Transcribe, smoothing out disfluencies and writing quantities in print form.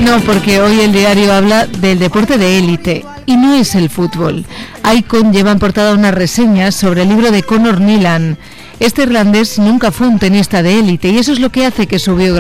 No, porque hoy el diario habla del deporte de élite y no es el fútbol. Icon lleva en portada una reseña sobre el libro de Conor Nilan. Este irlandés nunca fue un tenista de élite y eso es lo que hace que su biografía